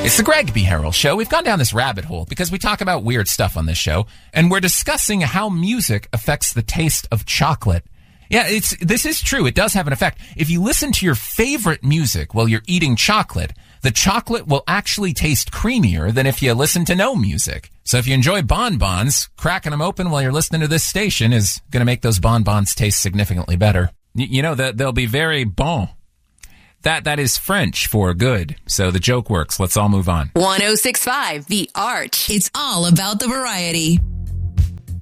It's the Greg B. Harrell Show. We've gone down this rabbit hole because we talk about weird stuff on this show, and we're discussing how music affects the taste of chocolate. Yeah, this is true. It does have an effect. If you listen to your favorite music while you're eating chocolate, the chocolate will actually taste creamier than if you listen to no music. So if you enjoy bonbons, cracking them open while you're listening to this station is going to make those bonbons taste significantly better. You know, they'll be very bon. That is French for good. So the joke works. Let's all move on. 106.5 The Arch. It's all about the variety.